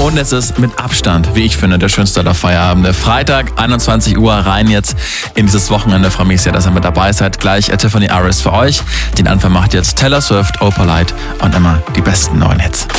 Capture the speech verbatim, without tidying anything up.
Und es ist mit Abstand, wie ich finde, der schönste aller Feierabende. Freitag, einundzwanzig Uhr, rein jetzt in dieses Wochenende. Freue mich sehr, dass ihr mit dabei seid. Gleich äh, Tiffany Aris für euch. Den Anfang macht jetzt Taylor Swift, Opalite und immer die besten neuen Hits.